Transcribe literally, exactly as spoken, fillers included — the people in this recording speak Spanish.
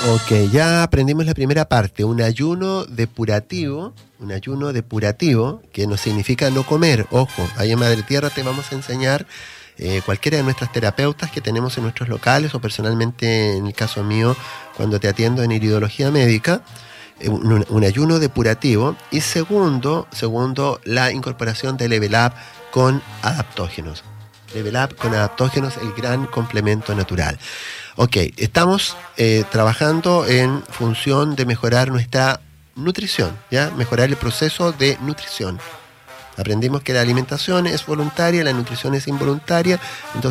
Ok, ya aprendimos la primera parte, un ayuno depurativo, un ayuno depurativo, que no significa no comer. Ojo, ahí en Madre Tierra te vamos a enseñar eh, cualquiera de nuestras terapeutas que tenemos en nuestros locales, o personalmente, en el caso mío, cuando te atiendo en iridología médica, eh, un, un ayuno depurativo. Y segundo, segundo, la incorporación de Level Up con adaptógenos. Level Up con adaptógenos, el gran complemento natural. Ok, estamos eh, trabajando en función de mejorar nuestra nutrición, ¿ya? Mejorar el proceso de nutrición. Aprendimos que la alimentación es voluntaria, la nutrición es involuntaria, entonces